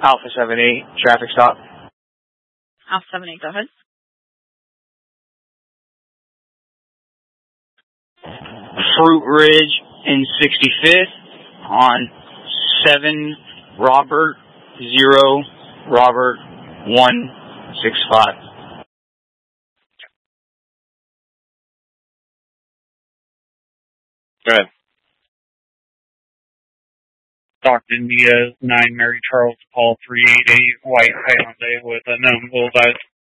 Alpha 78, traffic stop. Alpha 78, go ahead. Fruit Ridge in 65th on 7 Robert 0 Robert 165. Go ahead. Stockton, Diaz, 9 Mary Charles, Paul 388, White Hyundai with a known bullseye.